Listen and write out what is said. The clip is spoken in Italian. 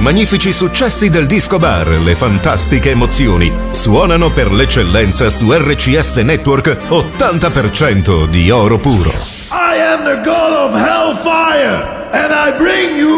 magnifici successi del disco bar, le fantastiche emozioni suonano per l'eccellenza su RCS Network 80% di oro puro. I am the god of hellfire and I bring you